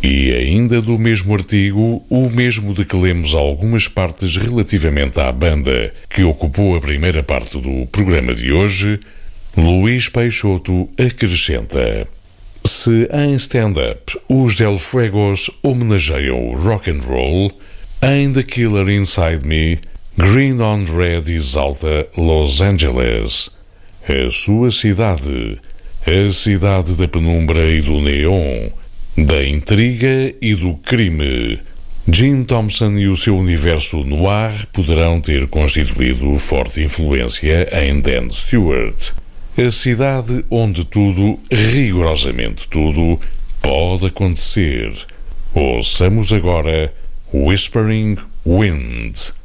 E ainda do mesmo artigo, o mesmo de que lemos algumas partes relativamente à banda que ocupou a primeira parte do programa de hoje, Luís Peixoto acrescenta: se em stand-up os Del Fuegos homenageiam o rock and roll, em The Killer Inside Me, Green on Red exalta Los Angeles, a sua cidade, a cidade da penumbra e do neon, da intriga e do crime. Jim Thompson e o seu universo noir poderão ter constituído forte influência em Dan Stewart, a cidade onde tudo, rigorosamente tudo, pode acontecer. Ouçamos agora Whispering Wind.